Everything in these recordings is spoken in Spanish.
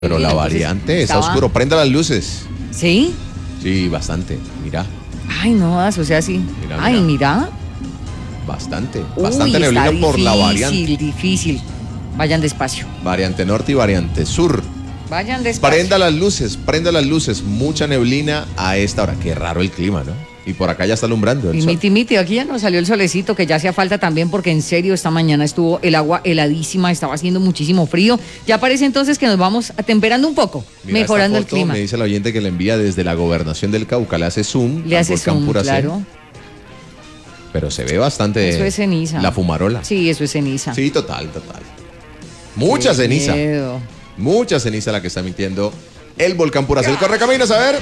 Pero la Entonces, variante está estaba- oscuro. Prenda las luces. ¿Sí? Sí, bastante. Mira, Ay, no, o sea, sí. Mira, Ay, mira. mira. bastante. Uy, Bastante está neblina por la variante. difícil. Vayan despacio. Variante norte y variante sur. Vayan despacio. Prenda las luces. Mucha neblina a esta hora. Qué raro el clima, ¿no? Y por acá ya está alumbrando el Y sol. miti, aquí ya nos salió el solecito, que ya hacía falta también, porque en serio esta mañana estuvo el agua heladísima, estaba haciendo muchísimo frío. Ya parece entonces que nos vamos atemperando un poco, Mira mejorando esta foto, el clima. Me dice el oyente que le envía desde la gobernación del Cauca. Le hace zoom. Le al hace volcán zoom, Puracén, claro. Pero se ve bastante. Eso es ceniza. La fumarola. Sí, eso es ceniza. Sí, total. Mucha Qué ceniza. miedo. Mucha ceniza la que está emitiendo el volcán Puracén. Correcaminos, a ver.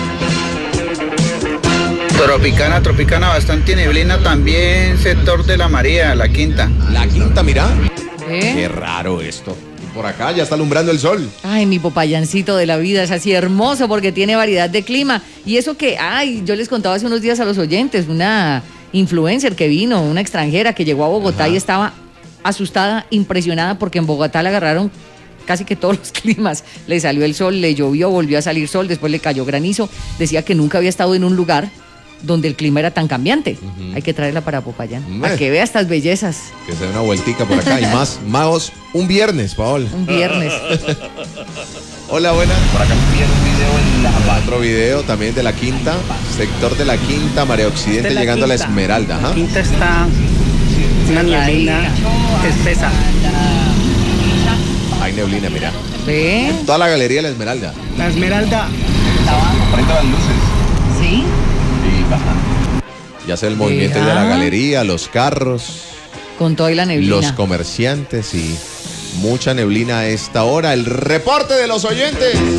Tropicana, bastante neblina también, sector de la María, la Quinta. La quinta, mira. ¿Eh? Qué raro esto. Y por acá ya está alumbrando el sol. Ay, mi popayancito de la vida es así hermoso porque tiene variedad de clima. Y eso que, yo les contaba hace unos días a los oyentes, una influencer que vino, una extranjera que llegó a Bogotá Ajá. y estaba asustada, impresionada porque en Bogotá le agarraron casi que todos los climas. Le salió el sol, le llovió, volvió a salir sol, después le cayó granizo. Decía que nunca había estado en un lugar donde el clima era tan cambiante. Hay que traerla para Popayán, para que vea estas bellezas. Que se dé una vueltica por acá y más magos un viernes, Paol. Un viernes. Hola, buenas. Por acá me piden un video en la Otro video también de la quinta, sector de la quinta, María Occidente, De la llegando a la Quinta. Esmeralda. Ajá. Quinta está una neblina espesa. Hay neblina, mira. ¿Ve? Toda la galería de la Esmeralda. La Esmeralda. prenda las luces. ¿Sí? Sí, bastante. Ya sea el movimiento de la galería, los carros, Con toda y la neblina. los comerciantes y mucha neblina a esta hora. El reporte de los oyentes.